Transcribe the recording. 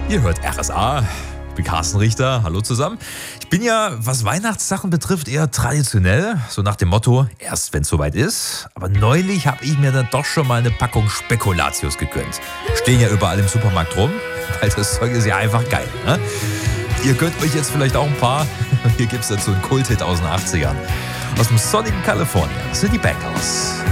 Ihr hört RSA. Ich bin Carsten Richter. Hallo zusammen. Ich bin ja, was Weihnachtssachen betrifft, eher traditionell. So nach dem Motto, erst wenn es soweit ist. Aber neulich habe ich mir dann doch schon mal eine Packung Spekulatius gegönnt. Stehen ja überall im Supermarkt rum, weil das Zeug ist ja einfach geil. Ne? Ihr gönnt euch jetzt vielleicht auch ein paar. Hier gibt es dazu einen Kulthit aus den 80ern. Aus dem sonnigen Kalifornien. Das sind die Bangles.